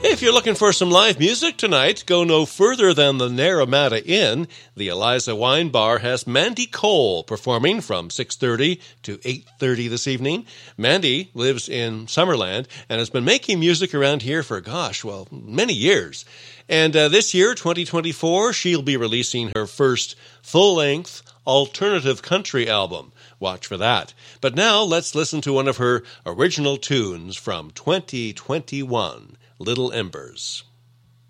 If you're looking for some live music tonight, go no further than the Naramata Inn. The Eliza Wine Bar has Mandy Cole performing from 6:30 to 8:30 this evening. Mandy lives in Summerland and has been making music around here for, many years. And this year, 2024, she'll be releasing her first full-length alternative country album. Watch for that. But now let's listen to one of her original tunes from 2021. Little Embers.